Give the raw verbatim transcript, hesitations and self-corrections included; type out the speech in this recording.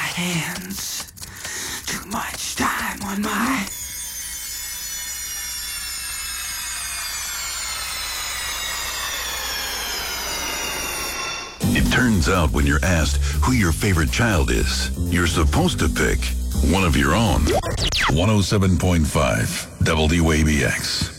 hands. Too much time on my... It turns out when you're asked who your favorite child is, you're supposed to pick one of your own. one oh seven point five W A B X.